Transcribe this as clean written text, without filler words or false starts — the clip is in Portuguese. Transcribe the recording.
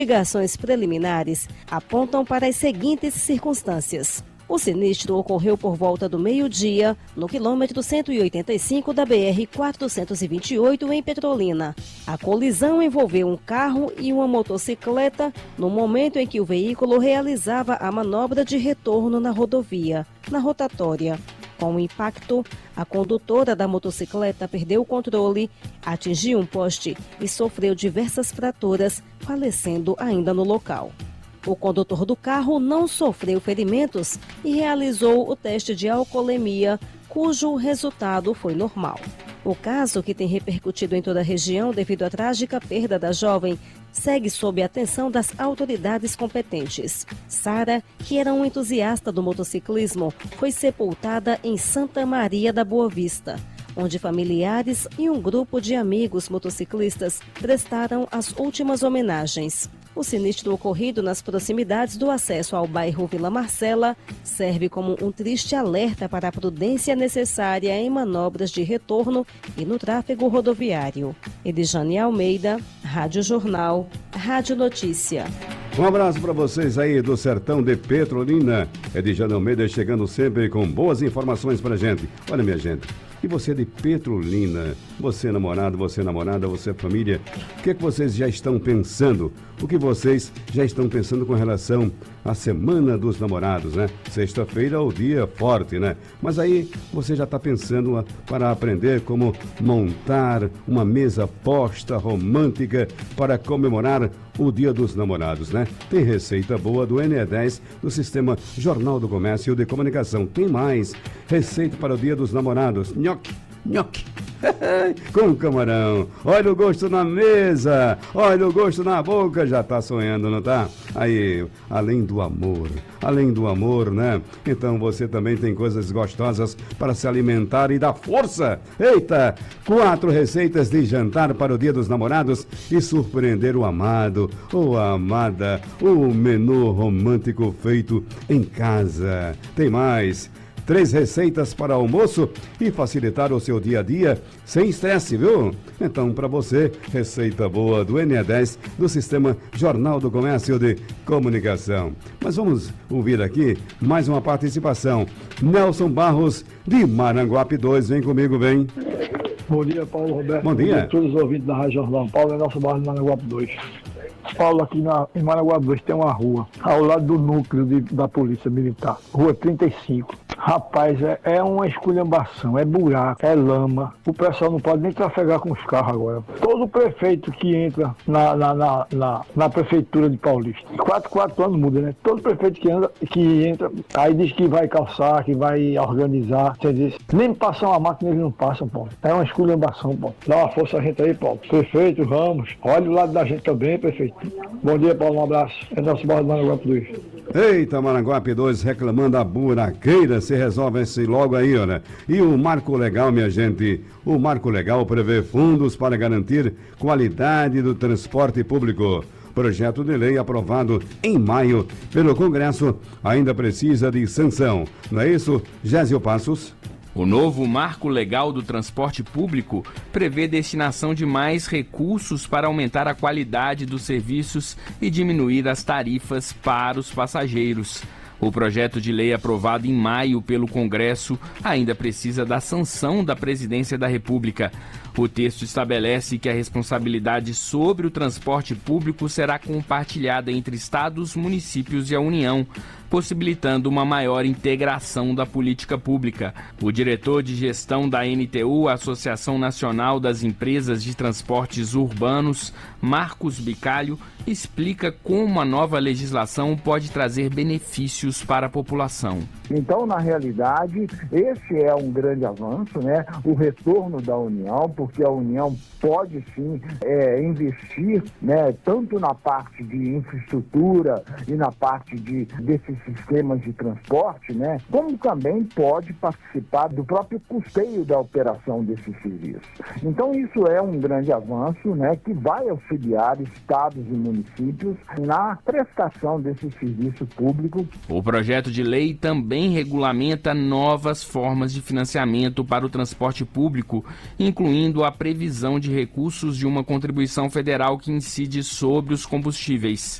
Investigações preliminares apontam para as seguintes circunstâncias. O sinistro ocorreu por volta do meio-dia, no quilômetro 185 da BR-428, em Petrolina. A colisão envolveu um carro e uma motocicleta no momento em que o veículo realizava a manobra de retorno na rodovia, na rotatória. Com o impacto, a condutora da motocicleta perdeu o controle, atingiu um poste e sofreu diversas fraturas, falecendo ainda no local. O condutor do carro não sofreu ferimentos e realizou o teste de alcoolemia, cujo resultado foi normal. O caso, que tem repercutido em toda a região devido à trágica perda da jovem, segue sob a atenção das autoridades competentes. Sara, que era um entusiasta do motociclismo, foi sepultada em Santa Maria da Boa Vista, onde familiares e um grupo de amigos motociclistas prestaram as últimas homenagens. O sinistro ocorrido nas proximidades do acesso ao bairro Vila Marcela serve como um triste alerta para a prudência necessária em manobras de retorno e no tráfego rodoviário. Edjane Almeida, Rádio Jornal, Rádio Notícia. Um abraço para vocês aí do sertão de Petrolina. Edjane Almeida chegando sempre com boas informações para a gente. Olha, minha gente, e você de Petrolina, você namorado, você namorada, você família, o que é que vocês já estão pensando? O que vocês já estão pensando com relação à Semana dos Namorados, né? Sexta-feira é o dia forte, né? Mas aí você já está pensando para aprender como montar uma mesa posta romântica para comemorar o Dia dos Namorados, né? Tem receita boa do NE10 do Sistema Jornal do Comércio de Comunicação. Tem mais receita para o Dia dos Namorados. Nhoque, nhoque. Com camarão. Olha o gosto na mesa, olha o gosto na boca, já tá sonhando, não tá? Aí, além do amor, né? Então você também tem coisas gostosas para se alimentar e dar força. Eita, 4 receitas de jantar para o Dia dos Namorados e surpreender o amado ou a amada, o menu romântico feito em casa. Tem mais 3 receitas para almoço e facilitar o seu dia a dia sem estresse, viu? Então, para você, receita boa do NE10 do Sistema Jornal do Comércio de Comunicação. Mas vamos ouvir aqui mais uma participação. Nelson Barros, de Maranguape 2, vem comigo, vem. Bom dia, Paulo Roberto. Bom dia. A todos os ouvintes da Rádio Jornal. Paulo é Nelson Barros, de Maranguape 2. Paulo, aqui em Maranguape 2 tem uma rua, ao lado do núcleo da Polícia Militar, Rua 35. Rapaz, é uma esculhambação, é buraco, é lama. O pessoal não pode nem trafegar com os carros agora. Todo prefeito que entra na prefeitura de Paulista, 4 anos muda, né? Todo prefeito que entra, aí diz que vai calçar, que vai organizar, entendeu? Nem passar uma máquina, eles não passam, Paulo. É uma esculhambação, Paulo. Dá uma força a gente aí, Paulo. Prefeito Ramos, olha o lado da gente também, prefeito. Bom dia, Paulo, um abraço. É nosso bairro do Maranguape 2. Eita, Maranguape 2 reclamando a buraqueira, se resolve esse logo aí, olha. E o Marco Legal, minha gente, o Marco Legal prevê fundos para garantir qualidade do transporte público. Projeto de lei aprovado em maio pelo Congresso ainda precisa de sanção. Não é isso, Gésio Passos? O novo Marco Legal do Transporte Público prevê destinação de mais recursos para aumentar a qualidade dos serviços e diminuir as tarifas para os passageiros. O projeto de lei aprovado em maio pelo Congresso ainda precisa da sanção da Presidência da República. O texto estabelece que a responsabilidade sobre o transporte público será compartilhada entre estados, municípios e a União, possibilitando uma maior integração da política pública. O diretor de gestão da ANTU, Associação Nacional das Empresas de Transportes Urbanos, Marcos Bicalho, explica como a nova legislação pode trazer benefícios para a população. Então, na realidade, esse é um grande avanço, né? O retorno da União, porque a União pode sim investir, né, tanto na parte de infraestrutura e na parte desses sistemas de transporte, né, como também pode participar do próprio custeio da operação desses serviços. Então, isso é um grande avanço, né, que vai auxiliar estados e municípios na prestação desse serviço público. O projeto de lei também regulamenta novas formas de financiamento para o transporte público, incluindo incluindo a previsão de recursos de uma contribuição federal que incide sobre os combustíveis.